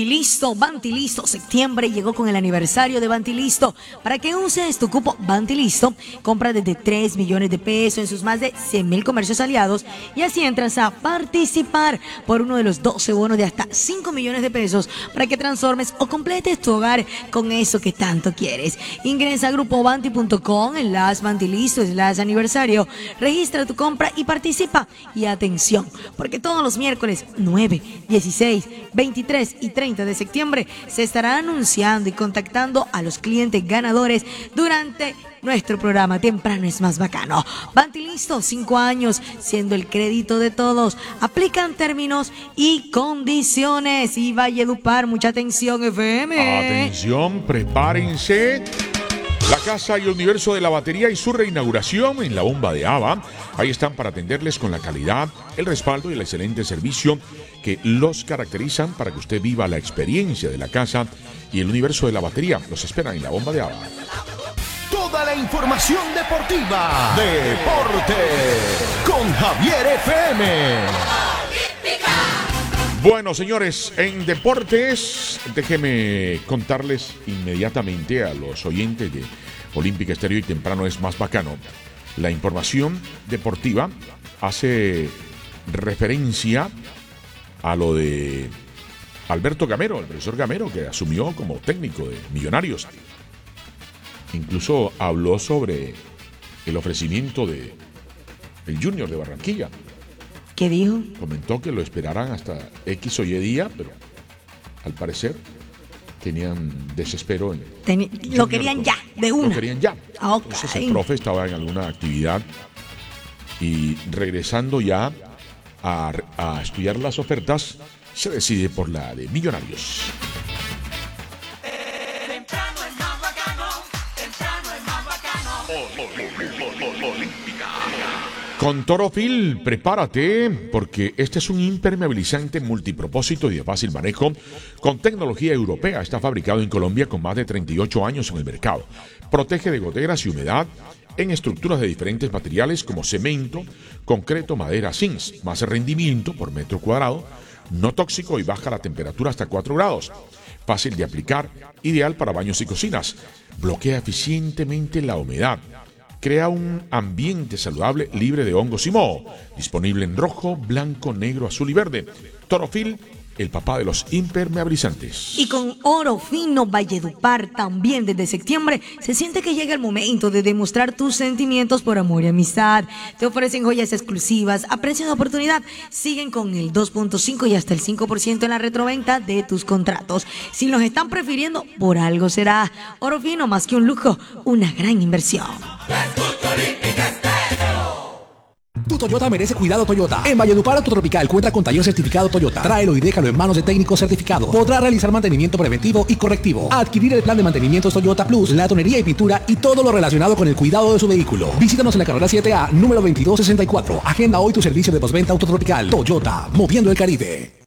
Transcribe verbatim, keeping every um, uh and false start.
Listo, Bantilisto, septiembre llegó con el aniversario de Bantilisto. Para que uses tu cupo Bantilisto, compra desde tres millones de pesos en sus más de cien mil comercios aliados y así entras a participar por uno de los doce bonos de hasta cinco millones de pesos para que transformes o completes tu hogar con eso que tanto quieres. Ingresa a grupo banti punto com, enlace Bantilisto, enlace aniversario, registra tu compra y participa. Y atención, porque todos los miércoles nueve, dieciséis, veintitrés y treinta de septiembre se estará anunciando y contactando a los clientes ganadores durante nuestro programa Temprano es Más Bacano. Bantilisto, cinco años, siendo el crédito de todos. Aplican términos y condiciones. Y Valledupar, mucha atención, F M. Atención, prepárense. La Casa y el Universo de la Batería y su reinauguración en la Bomba de Aba. Ahí están para atenderles con la calidad, el respaldo y el excelente servicio que los caracterizan para que usted viva la experiencia de la Casa y el Universo de la Batería. Los esperan en la Bomba de Aba. Toda la información deportiva. Deporte con Javier F M. Bueno, señores, en deportes, déjeme contarles inmediatamente a los oyentes de Olímpica Estéreo y Temprano es Más Bacano. La información deportiva hace referencia a lo de Alberto Gamero, el profesor Gamero, que asumió como técnico de Millonarios. Incluso habló sobre el ofrecimiento de el Junior de Barranquilla. ¿Qué dijo? Comentó que lo esperaran hasta X o Y día, pero al parecer tenían desespero en... Ten... Lo querían ya, de una. Lo querían ya. Okay. Entonces el profe estaba en alguna actividad y regresando ya a, a estudiar las ofertas, se decide por la de Millonarios. Con Torofil, prepárate, porque este es un impermeabilizante multipropósito y de fácil manejo con tecnología europea. Está fabricado en Colombia con más de treinta y ocho años en el mercado. Protege de goteras y humedad en estructuras de diferentes materiales como cemento, concreto, madera, zinc. Más rendimiento por metro cuadrado, no tóxico y baja la temperatura hasta cuatro grados. Fácil de aplicar, ideal para baños y cocinas. Bloquea eficientemente la humedad. Crea un ambiente saludable libre de hongos y moho. Disponible en rojo, blanco, negro, azul y verde. Torofil, el papá de los impermeabilizantes. Y con Oro Fino Valledupar también desde septiembre se siente que llega el momento de demostrar tus sentimientos por amor y amistad. Te ofrecen joyas exclusivas a precio de oportunidad. Siguen con el dos punto cinco y hasta el cinco por ciento en la retroventa de tus contratos. Si los están prefiriendo, por algo será. Oro Fino, más que un lujo, una gran inversión. Tu Toyota merece cuidado Toyota. En Valledupar Autotropical cuenta con taller certificado Toyota. Tráelo y déjalo en manos de técnicos certificados. Podrá realizar mantenimiento preventivo y correctivo. Adquirir el plan de mantenimiento Toyota Plus, la tonería y pintura y todo lo relacionado con el cuidado de su vehículo. Visítanos en la carrera siete A, número veintidós sesenta y cuatro. Agenda hoy tu servicio de postventa Autotropical. Toyota, moviendo el Caribe.